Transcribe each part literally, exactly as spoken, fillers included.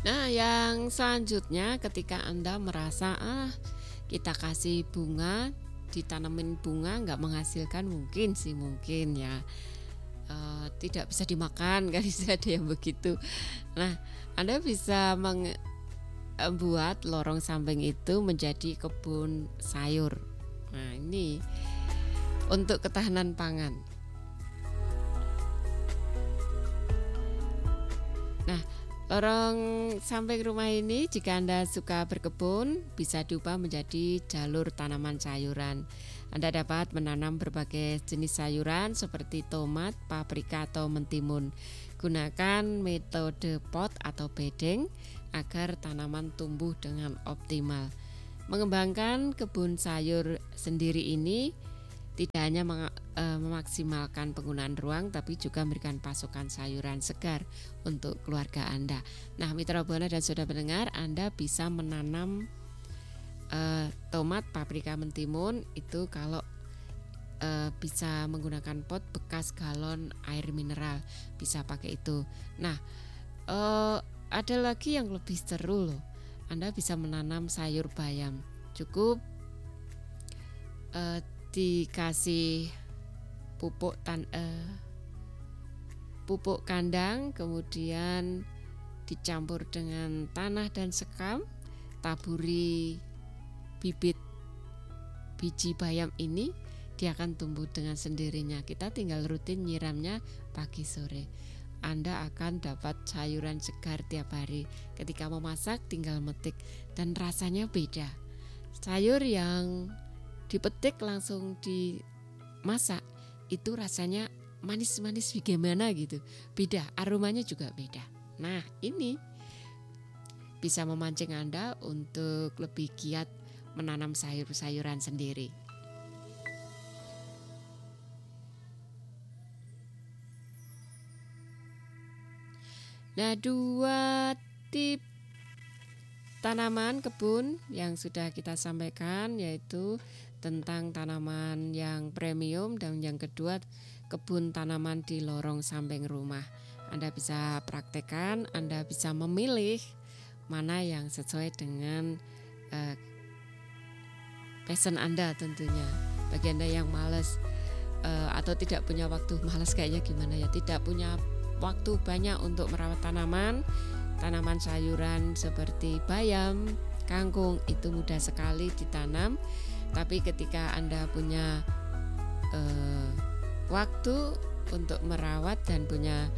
Nah, yang selanjutnya ketika Anda merasa, ah kita kasih bunga, ditanamin bunga nggak menghasilkan, mungkin sih mungkin ya, eee, tidak bisa dimakan kan bisa ada yang begitu. Nah, Anda bisa menge eee, buat lorong samping itu menjadi kebun sayur. Nah, ini untuk ketahanan pangan. Nah, lorong samping rumah ini jika Anda suka berkebun, bisa diubah menjadi jalur tanaman sayuran. Anda dapat menanam berbagai jenis sayuran seperti tomat, paprika, atau mentimun. Gunakan metode pot atau bedeng agar tanaman tumbuh dengan optimal. Mengembangkan kebun sayur sendiri ini tidak hanya meng- eh, memaksimalkan penggunaan ruang, tapi juga memberikan pasokan sayuran segar untuk keluarga Anda. Nah, Mitra Buana dan Saudara pendengar, Anda bisa menanam eh, tomat, paprika, mentimun itu kalau eh, bisa menggunakan pot bekas galon air mineral, bisa pakai itu. Nah, eh, ada lagi yang lebih seru loh. Anda bisa menanam sayur bayam. Cukup eh, dikasih pupuk tan eh, pupuk kandang, kemudian dicampur dengan tanah dan sekam, taburi bibit biji bayam ini, dia akan tumbuh dengan sendirinya. Kita tinggal rutin nyiramnya pagi sore. Anda akan dapat sayuran segar tiap hari. Ketika mau masak tinggal metik dan rasanya beda. Sayur yang dipetik langsung dimasak itu rasanya manis-manis bagaimana gitu, beda, aromanya juga beda. Nah, ini bisa memancing Anda untuk lebih giat menanam sayur-sayuran sendiri. Nah, dua tip tanaman kebun yang sudah kita sampaikan yaitu tentang tanaman yang premium dan yang kedua kebun tanaman di lorong samping rumah. Anda bisa praktekkan, Anda bisa memilih mana yang sesuai dengan eh, passion Anda tentunya. Bagi Anda yang malas eh, atau tidak punya waktu, malas kayaknya gimana ya, tidak punya waktu banyak untuk merawat tanaman, tanaman sayuran seperti bayam, kangkung itu mudah sekali ditanam. Tapi ketika Anda punya eh, waktu untuk merawat dan punya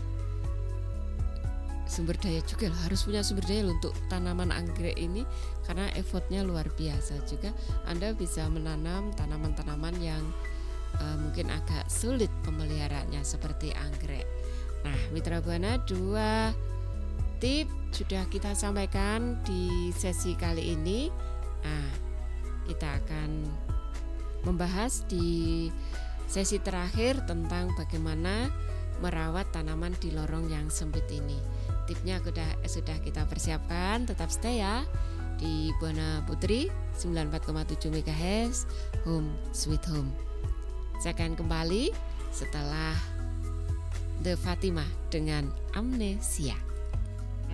sumber daya juga, harus punya sumber daya untuk tanaman anggrek ini karena effortnya luar biasa juga. Anda bisa menanam tanaman-tanaman yang eh, mungkin agak sulit pemeliharaannya seperti anggrek. Nah, Mitra Buana, dua tip sudah kita sampaikan di sesi kali ini. Nah, kita akan membahas di sesi terakhir tentang bagaimana merawat tanaman di lorong yang sempit ini. Tipnya sudah, sudah kita persiapkan, tetap stay ya di Buana Putri sembilan puluh empat koma tujuh megahertz Home Sweet Home. Saya akan kembali setelah The Fatimah dengan Amnesia.